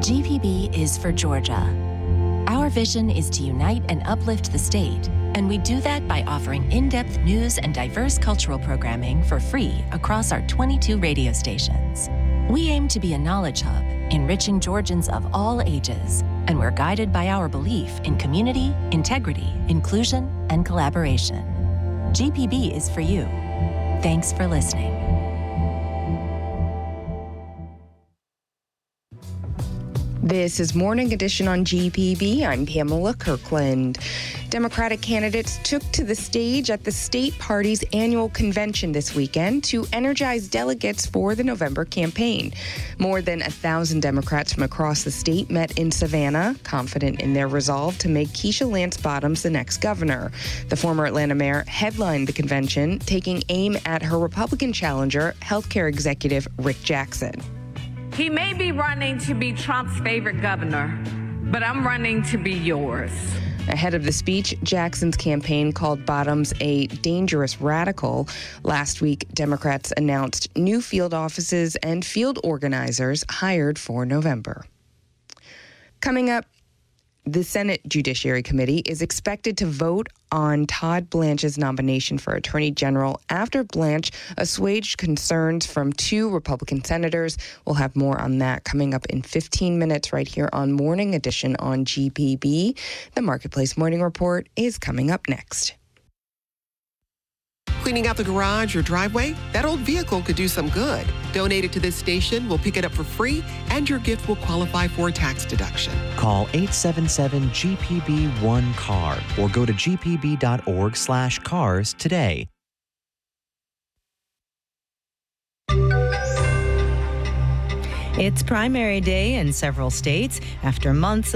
GPB is for Georgia. Our vision is to unite and uplift the state, and we do that by offering in-depth news and diverse cultural programming for free across our 22 radio stations. We aim to be a knowledge hub, enriching Georgians of all ages, and we're guided by our belief in community, integrity, inclusion, and collaboration. GPB is for you. Thanks for listening. This is Morning Edition on GPB. I'm Pamela Kirkland. Democratic candidates took to the stage at the state party's annual convention this weekend to energize delegates for the November campaign. More than 1,000 Democrats from across the state met in Savannah, confident in their resolve to make Keisha Lance Bottoms the next governor. The former Atlanta mayor headlined the convention, taking aim at her Republican challenger, healthcare executive Rick Jackson. He may be running to be Trump's favorite governor, but I'm running to be yours. Ahead of the speech, Jackson's campaign called Bottoms a dangerous radical. Last week, Democrats announced new field offices and field organizers hired for November. Coming up, the Senate Judiciary Committee is expected to vote on Todd Blanche's nomination for Attorney General after Blanche assuaged concerns from 2 Republican senators. We'll have more on that coming up in 15 minutes right here on Morning Edition on GPB. The Marketplace Morning Report is coming up next. Cleaning out the garage or driveway? That old vehicle could do some good. Donate it to this station, we'll pick it up for free, and your gift will qualify for a tax deduction. Call 877-GPB-1CAR or go to gpb.org/cars today. It's primary day in several states after months